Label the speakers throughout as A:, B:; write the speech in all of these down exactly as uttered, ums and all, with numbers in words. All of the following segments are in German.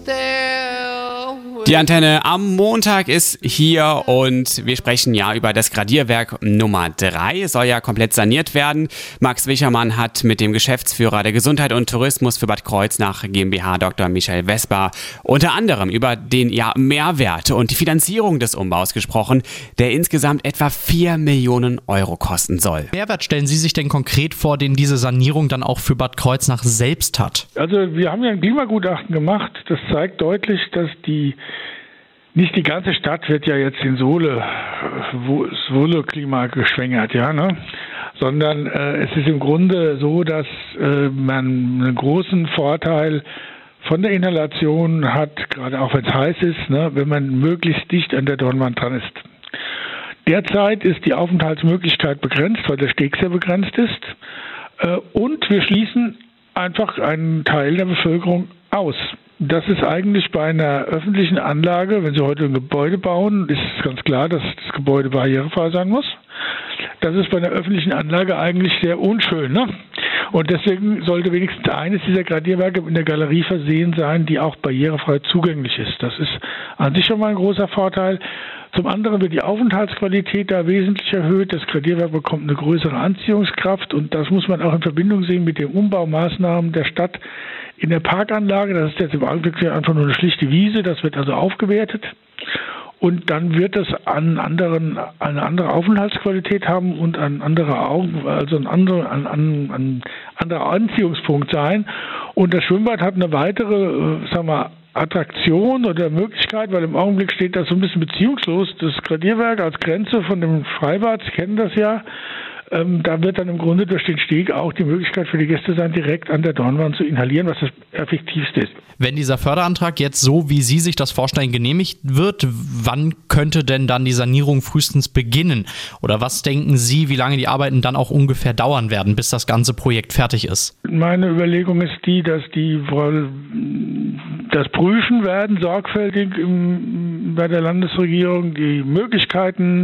A: Die Antenne am Montag ist hier und wir sprechen ja über das Gradierwerk Nummer drei. Es soll ja komplett saniert werden. Max Wichermann hat mit dem Geschäftsführer der Gesundheit und Tourismus für Bad Kreuznach GmbH, Doktor Michael Vesper, unter anderem über den ja, Mehrwert und die Finanzierung des Umbaus gesprochen, der insgesamt etwa vier Millionen Euro kosten soll.
B: Mehrwert stellen Sie sich denn konkret vor, den diese Sanierung dann auch für Bad Kreuznach selbst hat?
C: Also wir haben ja ein Klimagutachten gemacht. Das zeigt deutlich, dass die nicht die ganze Stadt wird ja jetzt in Sohle, wo das Sohle-Klima geschwängert, ja, ne? Sondern äh, es ist im Grunde so, dass äh, man einen großen Vorteil von der Inhalation hat, gerade auch wenn es heiß ist, ne, wenn man möglichst dicht an der Dornwand dran ist. Derzeit ist die Aufenthaltsmöglichkeit begrenzt, weil der Steg sehr begrenzt ist. Äh, und wir schließen einfach einen Teil der Bevölkerung aus. Das ist eigentlich bei einer öffentlichen Anlage, wenn Sie heute ein Gebäude bauen, ist es ganz klar, dass das Gebäude barrierefrei sein muss. Das ist bei einer öffentlichen Anlage eigentlich sehr unschön, ne? Und deswegen sollte wenigstens eines dieser Gradierwerke in der Galerie versehen sein, die auch barrierefrei zugänglich ist. Das ist an sich schon mal ein großer Vorteil. Zum anderen wird die Aufenthaltsqualität da wesentlich erhöht. Das Gradierwerk bekommt eine größere Anziehungskraft und das muss man auch in Verbindung sehen mit den Umbaumaßnahmen der Stadt in der Parkanlage. Das ist jetzt im Augenblick einfach nur eine schlichte Wiese. Das wird also aufgewertet. Und dann wird es an anderen, eine andere Aufenthaltsqualität haben und ein anderer Augen, also ein anderer, ein, ein, ein anderer Anziehungspunkt sein. Und das Schwimmbad hat eine weitere, sagen wir mal, Attraktion oder Möglichkeit, weil im Augenblick steht das so ein bisschen beziehungslos, das Gradierwerk als Grenze von dem Freibad, Sie kennen das ja. Ähm, da wird dann im Grunde durch den Steg auch die Möglichkeit für die Gäste sein, direkt an der Dornwand zu inhalieren, was das effektivste ist.
B: Wenn dieser Förderantrag jetzt so, wie Sie sich das vorstellen, genehmigt wird, wann könnte denn dann die Sanierung frühestens beginnen? Oder was denken Sie, wie lange die Arbeiten dann auch ungefähr dauern werden, bis das ganze Projekt fertig ist?
C: Meine Überlegung ist die, dass die wohl das prüfen werden, sorgfältig im, bei der Landesregierung, die Möglichkeiten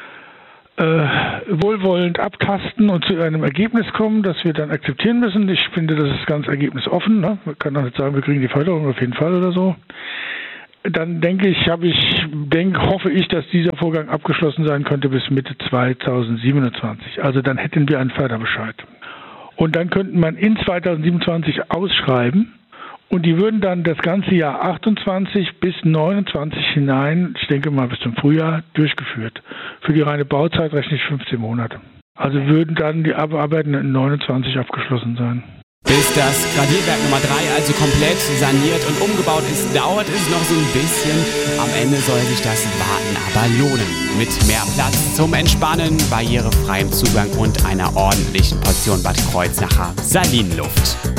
C: Äh, wohlwollend abtasten und zu einem Ergebnis kommen, das wir dann akzeptieren müssen. Ich finde, das ist ganz ergebnisoffen. Ne? Man kann doch nicht sagen, wir kriegen die Förderung auf jeden Fall oder so. Dann denke ich, habe ich, denk, hoffe ich, dass dieser Vorgang abgeschlossen sein könnte bis Mitte zweitausendsiebenundzwanzig. Also dann hätten wir einen Förderbescheid. Und dann könnten man in zweitausendsiebenundzwanzig ausschreiben. Und die würden dann das ganze Jahr achtundzwanzig bis neunundzwanzig hinein, ich denke mal bis zum Frühjahr, durchgeführt. Für die reine Bauzeit rechne ich fünfzehn Monate. Also würden dann die Arbeiten in neunundzwanzig abgeschlossen sein.
A: Bis das Gradierwerk Nummer drei also komplett saniert und umgebaut ist, dauert es noch so ein bisschen. Am Ende soll sich das Warten aber lohnen. Mit mehr Platz zum Entspannen, barrierefreiem Zugang und einer ordentlichen Portion Bad Kreuznacher Salinluft.